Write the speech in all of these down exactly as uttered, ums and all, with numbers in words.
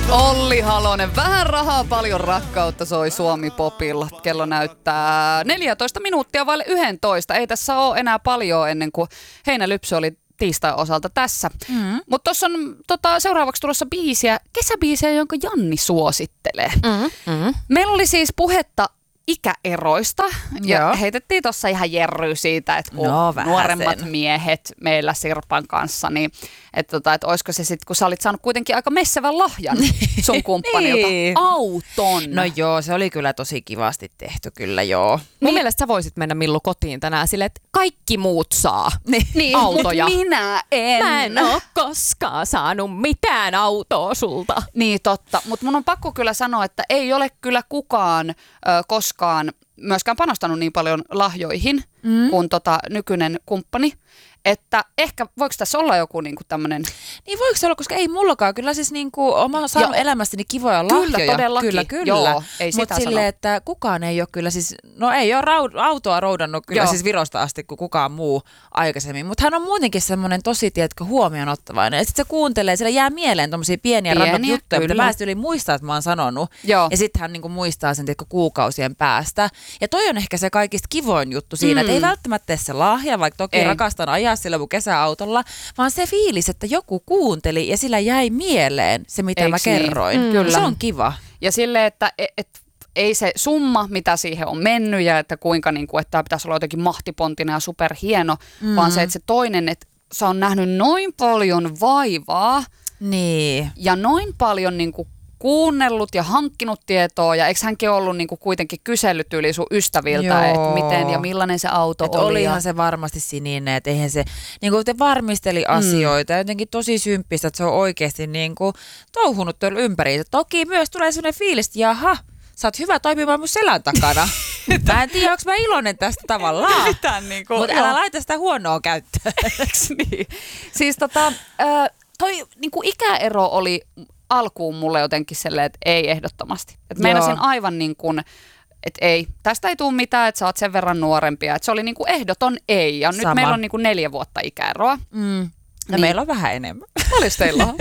Olli Halonen, vähän rahaa, paljon rakkautta soi Suomi Popilla. Kello näyttää neljätoista minuuttia vaille yksitoista. Ei tässä ole enää paljon ennen kuin Heinälypsy oli tiistain osalta tässä. Mm. Mutta tuossa on tota, seuraavaksi tulossa biisiä, kesäbiisiä, jonka Janni suosittelee. Mm. Mm. Meillä oli siis puhetta ikäeroista ja Joo. heitettiin tuossa ihan jerryä siitä, että kun no, nuoremmat miehet meillä Sirpan kanssa, niin että, tota, että olisiko se sitten, kun sä olit saanut kuitenkin aika messevän lahjan sun kumppanilta, niin. auton. No joo, se oli kyllä tosi kivasti tehty, kyllä joo. Mun niin. mielestä sä voisit mennä Millu kotiin tänään silleen, että kaikki muut saa niin, autoja. Mutta minä en. Mä en oo koskaan saanut mitään autoa sulta. Niin totta, mutta mun on pakko kyllä sanoa, että ei ole kyllä kukaan ö, koskaan myöskään panostanut niin paljon lahjoihin mm. kuin tota nykyinen kumppani. Että ehkä voiko tässä olla joku niinku tämmöinen... Niin voiko se olla, koska ei mullakaan. Kyllä siis niinku, olen saanut Joo. elämästäni kivoja lahjoja. Kyllä, todellakin. Kyllä, kyllä. Joo, ei sitä Mutta silleen, että kukaan ei ole kyllä siis... No ei ole raud- autoa roudannut kyllä Joo. siis Virosta asti kuin kukaan muu aikaisemmin. Mutta hän on muutenkin semmoinen tosi, tiedätkö, huomionottavainen. Ja sitten se kuuntelee, siellä jää mieleen tommosia pieniä, pieniä random juttuja, mitä mä yli muistaa, että mä oon sanonut. Joo. Ja sitten hän niinku muistaa sen, tiedätkö, kuukausien päästä. Ja toi on ehkä se kaikista kivoin juttu siinä, mm. että ei välttämättä tee se lahja, vaikka toki ei. rakastan ajaa sillä mun kesäautolla, vaan se fiilis, että joku kuunteli ja sillä jäi mieleen se, mitä Eiks mä kerroin. Niin? Mm. Se on kiva. Ja silleen, että et, et, ei se summa, mitä siihen on mennyt ja että kuinka niin kuin, että tämä pitäisi olla jotenkin mahtipontinen ja superhieno, mm. vaan se, että se toinen, että sä on nähnyt noin paljon vaivaa niin. ja noin paljon niin kuin kuunnellut ja hankkinut tietoa ja eikö hänkin ollut niinku kuitenkin kysellyt yli sun ystäviltä, että miten ja millainen se auto et oli. Olihan ja... se varmasti sininen, että eihän se, niinku te varmisteli asioita mm. jotenkin tosi symppistä, että se on oikeasti niinku touhunut tuolla ympäri. Toki myös tulee sellainen fiilis, että jaha, sä oot hyvä toimimaan mun selän takana. Mä en tiedä, onko mä iloinen tästä tavallaan. Niinku, mutta älä laita sitä huonoa käyttöön. niin? Siis tota, äh, toi niinku ikäero oli alkuun mulle jotenkin silleen, että ei ehdottomasti. Että meinasin aivan niin kuin, että ei, tästä ei tule mitään, että sä oot sen verran nuorempia. Että se oli niin kuin ehdoton ei. Ja Sama. Nyt meillä on niin kuin neljä vuotta ikäeroa. Mm. No niin. Meillä on vähän enemmän. Olis teillä on?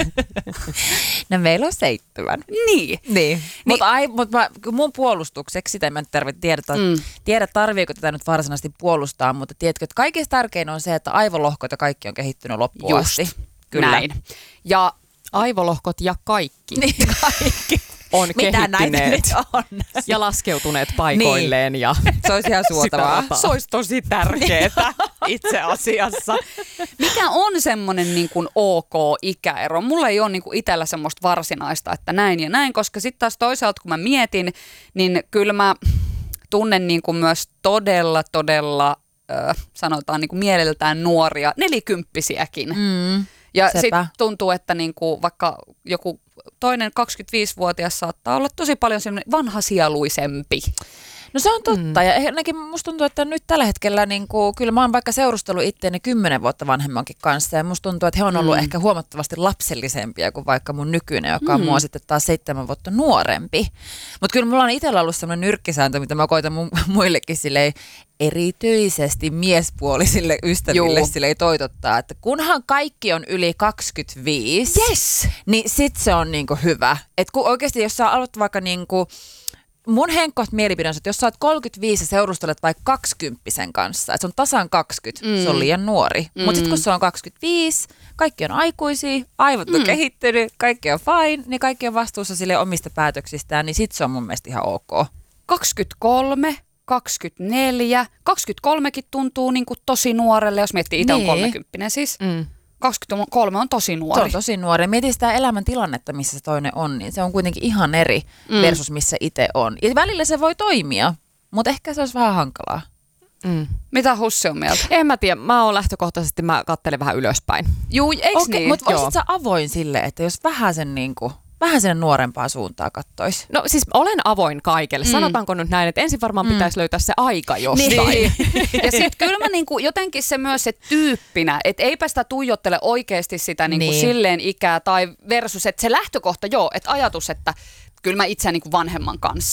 No meillä on seitsemän. Niin. niin. Mutta mut mun puolustukseksi, sitä mä en tarvitse tiedä, mm. tiedä tarviiko tätä nyt varsinaisesti puolustaa, mutta tiedätkö, että kaikista tärkein on se, että aivolohkot ja kaikki on kehittynyt loppuun Just. asti. Kyllä. Näin. Ja aivolohkot ja kaikki. Niin kaikki. On mitä kehittyneet on? ja laskeutuneet paikoilleen. Niin. Ja se olisi ihan suotavaa. Se olisi tosi tärkeää itse asiassa. Mikä on semmoinen niin kuin ok ikäero? Mulla ei ole niin kuin itsellä semmoista varsinaista, että näin ja näin, koska sitten taas toisaalta kun mä mietin, niin kyllä mä tunnen niin kuin myös todella, todella, äh, sanotaan niin kuin mieleltään nuoria, nelikymppisiäkin. Mm. Ja sitten tuntuu, että niinku vaikka joku toinen kaksikymmentäviisivuotias saattaa olla tosi paljon semmoinen vanhasieluisempi. No se on totta. Mm. Ja ainakin musta tuntuu, että nyt tällä hetkellä, niin kuin, kyllä mä oon vaikka seurustellut itteeni kymmenen vuotta vanhemmankin kanssa. Ja musta tuntuu, että he on ollut mm. ehkä huomattavasti lapsellisempia kuin vaikka mun nykyinen, joka on mm. mua sitten taas seitsemän vuotta nuorempi. Mutta kyllä mulla on itsellä ollut semmoinen nyrkkisääntö, mitä mä koitan mun, muillekin silleen erityisesti miespuolisille ystäville silleen toitottaa, että kunhan kaikki on yli kaksikymmentäviisi, yes. niin sit se on niinku hyvä. Että kun oikeasti jos sä aloit vaikka niinku mun henkkoht mielipide on, että jos sä oot kolmekymmentäviisi ja seurustelet vaikka kaksikymppisen kanssa, että se on tasan kaksikymmentä, mm. se on liian nuori. Mm. Mutta sitten kun se on kaksikymmentäviisi, kaikki on aikuisia, aivot on mm. kehittynyt, kaikki on fine, niin kaikki on vastuussa sille omista päätöksistään, niin sit se on mun mielestä ihan ok. kaksikymmentäkolme, kaksikymmentäneljä, kaksikymmentäkolmekin tuntuu niin kuin tosi nuorelle, jos miettii itse niin. on kolmekymppinen siis. Mm. kaksikymmentäkolme on tosi nuori. Se on tosi nuori. Mieti sitä elämäntilannetta, missä se toinen on, niin se on kuitenkin ihan eri mm. versus missä itse on. Ja välillä se voi toimia, mutta ehkä se olisi vähän hankalaa. Mm. Mitä Hussi on mieltä? En mä tiedä. Mä oon lähtökohtaisesti, mä katselen vähän ylöspäin. Juu, eiks okay, niin? Mutta voisit sä avoin sille, että jos vähän sen niinku... Vähän sen nuorempaa suuntaa kattoisi. No siis olen avoin kaikelle. Mm. Sanotaanko nyt näin, että ensin varmaan mm. pitäisi löytää se aika jostain. Niin. Ja sitten kyllä mä niinku, jotenkin se myös se tyyppinä, että eipä sitä tuijottele oikeasti sitä niinku niin. silleen ikää tai versus, että se lähtökohta joo, että ajatus, että kyllä mä itse niinku vanhemman kanssa.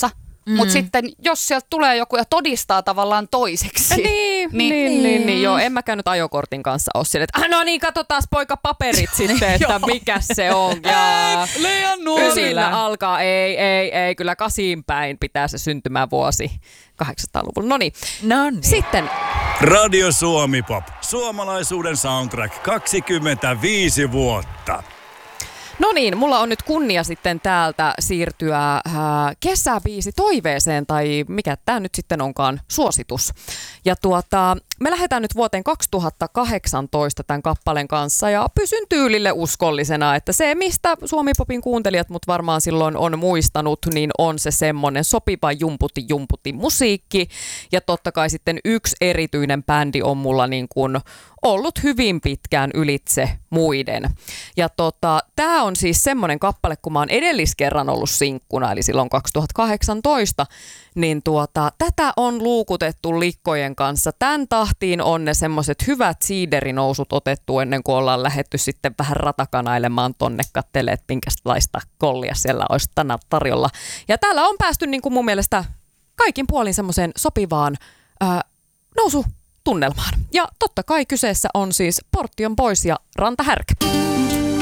mm. mutta sitten jos sieltä tulee joku ja todistaa tavallaan toiseksi. Niin, niin, niin, niin, niin, niin joo. En mäkään nyt ajokortin kanssa ole sille, että no niin, katsotaan poika paperit sitten, että mikä se on. Ja liian nuori. Ysillä alkaa, ei, ei, ei, kyllä kasiin päin pitää se syntymävuosi kahdeksansataaluvulla. No niin, no niin. Sitten Radio Suomi Pop. Suomalaisuuden soundtrack kaksikymmentäviisi vuotta. No niin, mulla on nyt kunnia sitten täältä siirtyä äh, kesäbiisi toiveeseen, tai mikä tämä nyt sitten onkaan, suositus. Ja tuota, me lähdetään nyt vuoteen kaksituhattakahdeksantoista tämän kappaleen kanssa, ja pysyn tyylille uskollisena, että se, mistä Suomi-popin kuuntelijat mut varmaan silloin on muistanut, niin on se semmoinen sopiva jumputi jumputi musiikki, ja totta kai sitten yksi erityinen bändi on mulla niin kuin ollut hyvin pitkään ylitse muiden. Ja tota, tää on siis semmoinen kappale, kun mä oon edelliskerran ollut sinkkuna, eli silloin kaksituhattakahdeksantoista, niin tuota, tätä on luukutettu likkojen kanssa. Tän tahtiin on ne semmoiset hyvät siiderinousut otettu ennen kuin ollaan lähdetty sitten vähän ratakanailemaan tonne kattelemaan, että minkälaista kollia siellä olisi tänään tarjolla. Ja täällä on päästy niin kuin mun mielestä kaikin puolin semmoiseen sopivaan ää, nousu tunnelmaan. Ja totta kai kyseessä on siis Portion Boys ja Rantahärkä.